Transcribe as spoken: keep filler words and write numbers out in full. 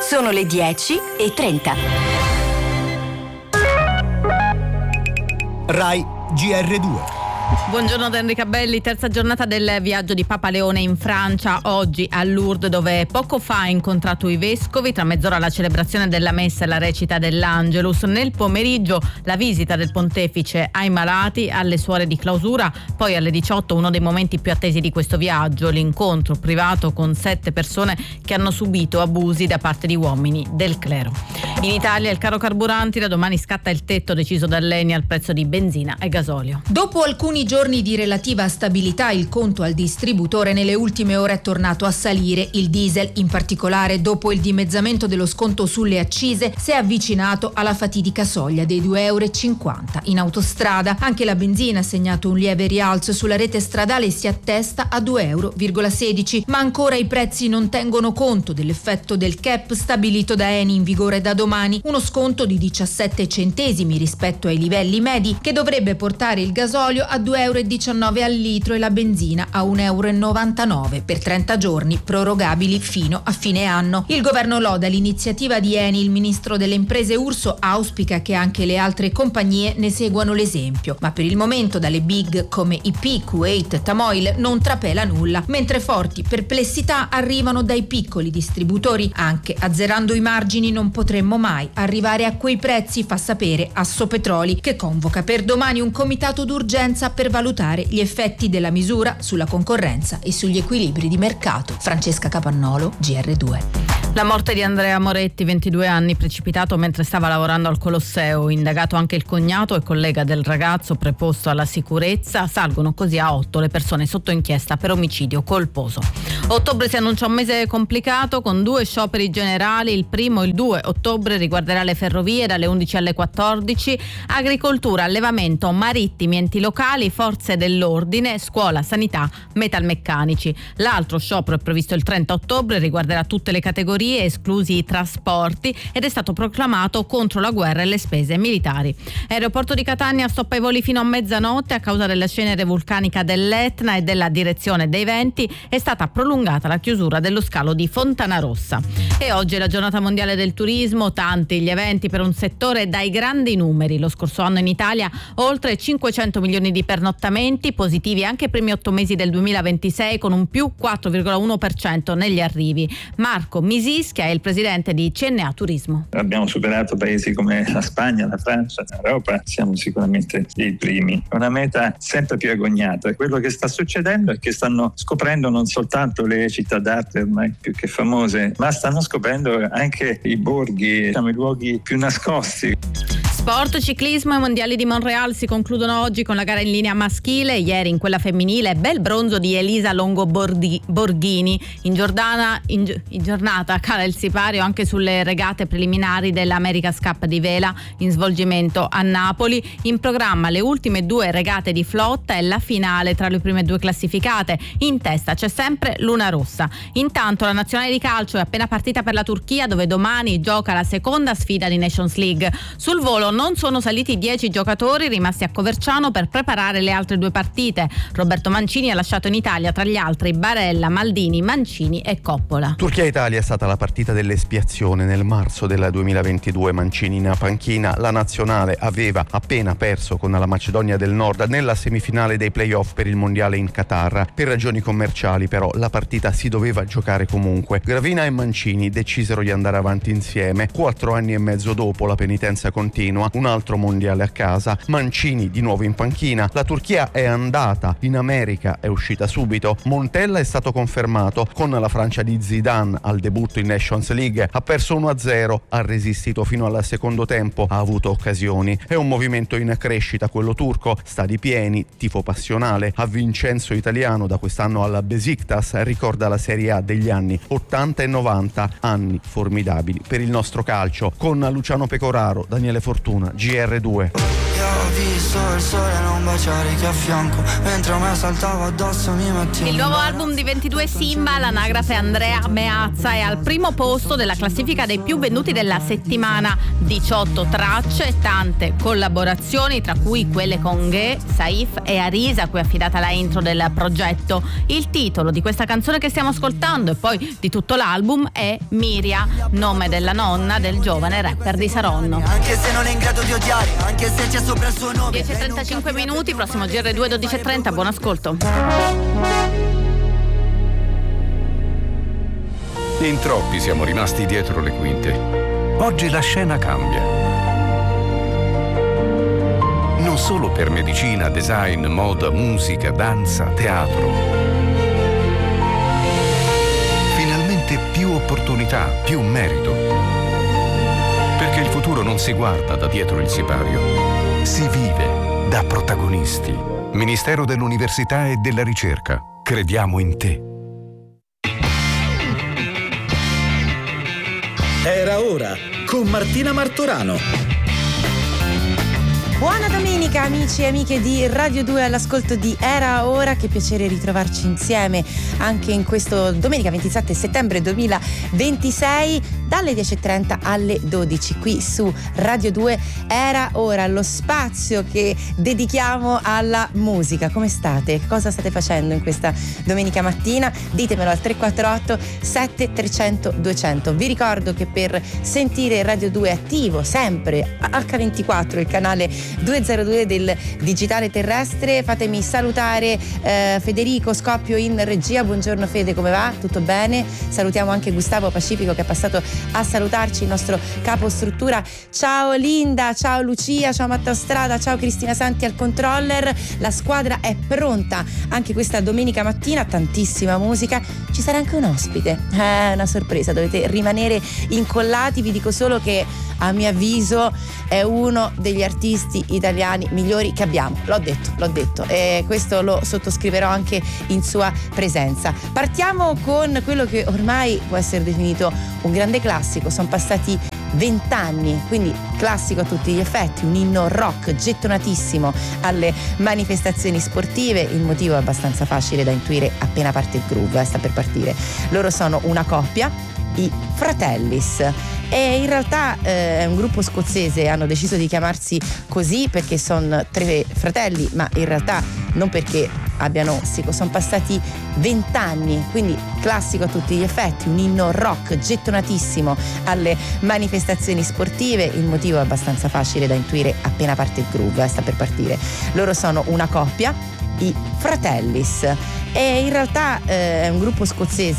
Sono le dieci e trenta. Rai G R due. Buongiorno da Enrica Belli, terza giornata del viaggio di Papa Leone in Francia, oggi a Lourdes, dove poco fa ha incontrato i vescovi, tra mezz'ora la celebrazione della messa e la recita dell'Angelus, nel pomeriggio la visita del pontefice ai malati, alle suore di clausura, poi alle diciotto uno dei momenti più attesi di questo viaggio, l'incontro privato con sette persone che hanno subito abusi da parte di uomini del clero. In Italia il caro carburanti, da domani scatta il tetto deciso dall'Eni al prezzo di benzina e gasolio. Dopo alcuni giorni di relativa stabilità, il conto al distributore nelle ultime ore è tornato a salire. Il diesel, in particolare dopo il dimezzamento dello sconto sulle accise, si è avvicinato alla fatidica soglia dei due euro e cinquanta. In autostrada anche la benzina ha segnato un lieve rialzo, sulla rete stradale si attesta a due virgola sedici euro, ma ancora i prezzi non tengono conto dell'effetto del cap stabilito da Eni in vigore da domani, uno sconto di diciassette centesimi rispetto ai livelli medi che dovrebbe portare il gasolio a due euro e diciannove al litro e la benzina a un euro e novantanove per trenta giorni prorogabili fino a fine anno. Il governo loda l'iniziativa di Eni, il ministro delle imprese Urso auspica che anche le altre compagnie ne seguano l'esempio, ma per il momento dalle big come I P, Kuwait, Tamoil non trapela nulla, mentre forti perplessità arrivano dai piccoli distributori. Anche azzerando i margini non potremmo mai arrivare a quei prezzi, fa sapere Assopetroli, che convoca per domani un comitato d'urgenza per valutare gli effetti della misura sulla concorrenza e sugli equilibri di mercato. Francesca Capannolo, G R due. La morte di Andrea Moretti, ventidue anni, precipitato mentre stava lavorando al Colosseo. Indagato anche il cognato e collega del ragazzo preposto alla sicurezza. Salgono così a otto le persone sotto inchiesta per omicidio colposo. Ottobre si annuncia un mese complicato con due scioperi generali. Il primo, il due ottobre, riguarderà le ferrovie dalle undici alle quattordici, agricoltura, allevamento, marittimi, enti locali, forze dell'ordine, scuola, sanità, metalmeccanici. L'altro sciopero è previsto il trenta ottobre, riguarderà tutte le categorie esclusi i trasporti ed è stato proclamato contro la guerra e le spese militari. Aeroporto di Catania stoppa i voli fino a mezzanotte a causa della cenere vulcanica dell'Etna e della direzione dei venti. È stata prolungata la chiusura dello scalo di Fontanarossa. E oggi è la giornata mondiale del turismo, tanti gli eventi per un settore dai grandi numeri. Lo scorso anno in Italia oltre cinquecento milioni di pernottamenti, positivi anche i primi otto mesi del duemilaventisei con un più quattro virgola uno per cento negli arrivi. Marco Misischia è il presidente di C N A Turismo. Abbiamo superato paesi come la Spagna, la Francia, l'Europa, siamo sicuramente i primi. È una meta sempre più agognata. Quello che sta succedendo è che stanno scoprendo non soltanto le città d'arte ormai più che famose, ma stanno scoprendo anche i borghi, diciamo, i luoghi più nascosti. Sport, ciclismo e mondiali di Montreal si concludono oggi con la gara in linea maschile. Ieri in quella femminile bel bronzo di Elisa Longo Borghini. In, Giordana, in, in giornata cala il sipario anche sulle regate preliminari dell'America's Cup di vela in svolgimento a Napoli. In programma le ultime due regate di flotta e la finale tra le prime due classificate. In testa c'è sempre Luna Rossa. Intanto la nazionale di calcio è appena partita per la Turchia, dove domani gioca la seconda sfida di Nations League. Sul volo non sono saliti dieci giocatori rimasti a Coverciano per preparare le altre due partite. Roberto Mancini ha lasciato in Italia tra gli altri Barella, Maldini, Mancini e Coppola. Turchia-Italia è stata la partita dell'espiazione. Nel marzo del duemilaventidue Mancini in panchina. La nazionale aveva appena perso con la Macedonia del Nord nella semifinale dei playoff per il mondiale in Qatar. Per ragioni commerciali però la partita si doveva giocare comunque. Gravina e Mancini decisero di andare avanti insieme. Quattro anni e mezzo dopo la penitenza continua, un altro mondiale a casa, Mancini di nuovo in panchina. La Turchia è andata in America, è uscita subito. Montella è stato confermato. Con la Francia di Zidane al debutto in Nations League ha perso uno a zero, ha resistito fino al secondo tempo, ha avuto occasioni. È un movimento in crescita quello turco, stadi pieni, tifo passionale. A Vincenzo italiano da quest'anno alla Besiktas ricorda la Serie A degli anni ottanta e novanta, anni formidabili per il nostro calcio, con Luciano Pecoraro, Daniele Fortuna fortuna. G R due. Io ho visto il sole non baciare chi a fianco, mentre a me saltava addosso mi metti. Il nuovo album di ventidue Simba, l'anagrafe Andrea Meazza, è al primo posto della classifica dei più venduti della settimana. diciotto tracce, tante collaborazioni, tra cui quelle con Ghe, Saif e Arisa, a cui è affidata la intro del progetto. Il titolo di questa canzone che stiamo ascoltando e poi di tutto l'album è Miria, nome della nonna del giovane rapper di Saronno. Anche se non è in grado di odiare, anche se c'è sopra il suo nome. dieci e trentacinque minuti, prossimo G R due dodici e trenta, buon ascolto. In troppi siamo rimasti dietro le quinte. Oggi la scena cambia. Non solo per medicina, design, moda, musica, danza, teatro. Finalmente più opportunità, più merito. Perché il futuro non si guarda da dietro il sipario, si vive da protagonisti. Ministero dell'Università e della Ricerca. Crediamo in te. Era ora con Martina Martorano. Buona domenica amici e amiche di Radio due all'ascolto di Era Ora, che piacere ritrovarci insieme anche in questo domenica ventisette settembre duemilaventisei dalle dieci e trenta alle dodici qui su Radio due. Era Ora, lo spazio che dedichiamo alla musica. Come state? Cosa state facendo in questa domenica mattina? Ditemelo al tre quattro otto sette tre zero zero due zero zero. Vi ricordo che per sentire Radio due attivo sempre acca ventiquattro, il canale duecentodue del digitale terrestre, fatemi salutare eh, Federico Scoppio in regia. Buongiorno Fede, come va? Tutto bene? Salutiamo anche Gustavo Pacifico che è passato a salutarci, il nostro capo struttura. Ciao Linda, ciao Lucia, ciao Matteo Strada, ciao Cristina Santi al controller. La squadra è pronta anche questa domenica mattina, tantissima musica. Ci sarà anche un ospite, è una sorpresa, dovete rimanere incollati. Vi dico solo che a mio avviso è uno degli artisti italiani migliori che abbiamo, l'ho detto, l'ho detto e questo lo sottoscriverò anche in sua presenza. Partiamo con quello che ormai può essere definito un grande classico. Sono passati vent'anni, quindi classico a tutti gli effetti, un inno rock gettonatissimo alle manifestazioni sportive. Il motivo è abbastanza facile da intuire appena parte il groove, eh, sta per partire. Loro sono una coppia, i Fratellis, e in realtà eh, è un gruppo scozzese. Hanno deciso di chiamarsi così perché sono tre fratelli, ma in realtà non perché abbiano, sono passati vent'anni, quindi classico a tutti gli effetti, un inno rock gettonatissimo alle manifestazioni sportive. Il motivo è abbastanza facile da intuire appena parte il groove, eh, sta per partire. Loro sono una coppia, i Fratellis, e in realtà eh, è un gruppo scozzese.